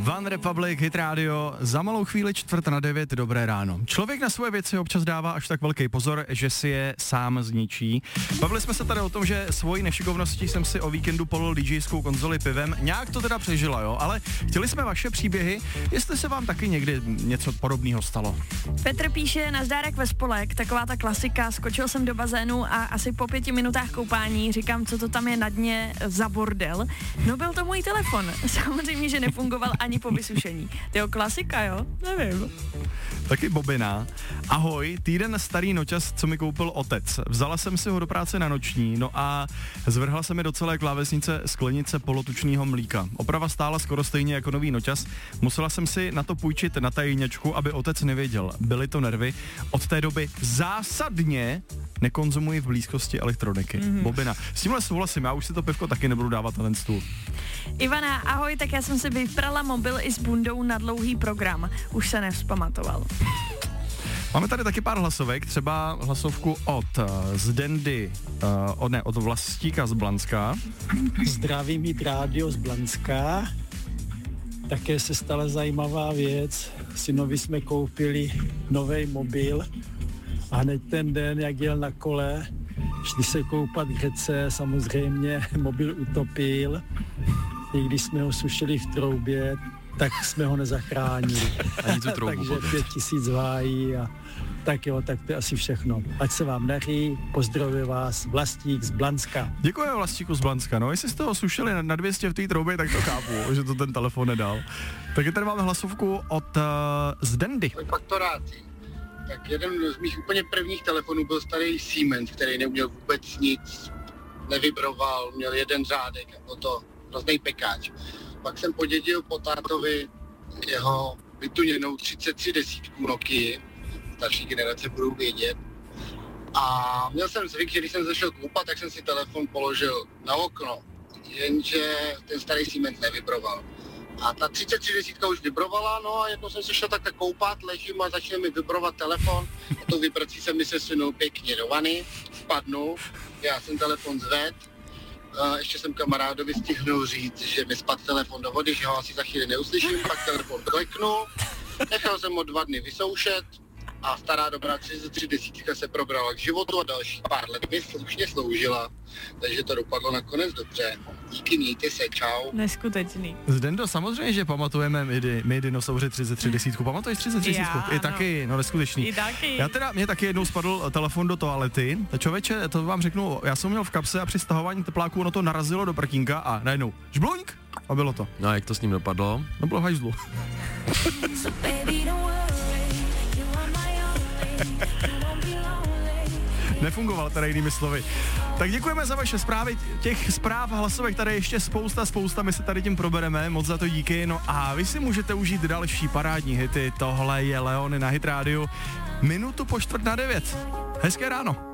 One Republic, Hit Radio, za malou chvíli 8:45, dobré ráno. Člověk na svoje věci občas dává až tak velký pozor, že si je sám zničí. Bavili jsme se tady o tom, že svojí nešikovností jsem si o víkendu polil DJskou konzoli pivem. Nějak to teda přežila, jo, ale chtěli jsme vaše příběhy, jestli se vám taky někdy něco podobného stalo. Petr píše, nazdárek ve spolek, taková ta klasika, skočil jsem do bazénu a asi po 5 minutách koupání říkám, co to tam je na dně za bordel. No byl to můj telefon, samozřejmě, že nefungoval ani po vysušení. Tyjo, klasika, jo? Nevím. Taky Bobina. Ahoj, týden starý noťas, co mi koupil otec. Vzala jsem si ho do práce na noční, no a zvrhla se mi do celé klávesnice sklenice polotučného mlíka. Oprava stála skoro stejně jako nový noťas. Musela jsem si na to půjčit na tajňačku, aby otec nevěděl. Byly to nervy. Od té doby zásadně nekonzumuji v blízkosti elektroniky. Bobina. S tímhle souhlasím, já už si to pivko taky nebudu dávat na ten stůl. Ivana, ahoj, tak já jsem si vyprala mobil i s bundou na dlouhý program. Už se nevzpamatoval. Máme tady taky pár hlasovek, třeba hlasovku od Zdendy, od Vlastíka z Blanska. Zdravím Hit Radio z Blanska. Také se stala zajímavá věc. Synovi jsme koupili nový mobil a hned ten den, jak jel na kole, šli se koupat k řece, samozřejmě mobil utopil. I když jsme ho sušili v troubě, tak jsme ho nezachránili. Ani tu troubu. Takže 5000 hájí a tak jo, tak to je asi všechno. Ať se vám daří, pozdravuje vás Vlastík z Blanska. Děkuji Vlastíku z Blanska, no jestli jste ho sušili na 200 v té troubě, tak to chápu, že to ten telefon nedal. Takže tady máme hlasovku od Zdendy. Faktoráci. Tak jeden z mých úplně prvních telefonů byl starý Siemens, který neuměl vůbec nic, nevibroval, měl jeden řádek a byl to hrozný pekáč. Pak jsem podědil po tátovi jeho vytuněnou 3310 Nokia, starší generace budou vědět. A měl jsem zvyk, že když jsem zašel koupat, tak jsem si telefon položil na okno, jenže ten starý Siemens nevibroval. A ta 3310 už vibrovala, no a jednou jsem se šel takhle koupat, ležím a začne mi vibrovat telefon a tou vibrací se mi sesunul pěkně do vany, spadnu, já jsem telefon zved, ještě jsem kamarádovi stihnul říct, že mi spadl telefon do vody, že ho asi za chvíli neuslyším, pak telefon kleknu, nechal jsem ho 2 dny vysoušet a stará dobrá 3310 se probrala k životu a další pár let mi slušně sloužila, takže to dopadlo nakonec dobře. Díky, mějte se, čau. Neskutečný. Zdendo, samozřejmě, že pamatujeme my dinosauři 3310. Pamatuješ 3310? Já, I taky, no neskutečný. I taky. Mě taky jednou spadl telefon do toalety. Člověče, to vám řeknu, já jsem měl v kapse a při stahování tepláků ono to narazilo do prkínka a najednou žbluňk a bylo to. No a jak to s ním dopadlo? No bylo hajzlu. Nefungoval teda jinými slovy. Tak děkujeme za vaše zprávy, těch zpráv a hlasovek tady ještě spousta, my se tady tím probereme, moc za to díky, no a vy si můžete užít další parádní hity, tohle je Leony na Hit Radio, minutu po 8:45. Hezké ráno.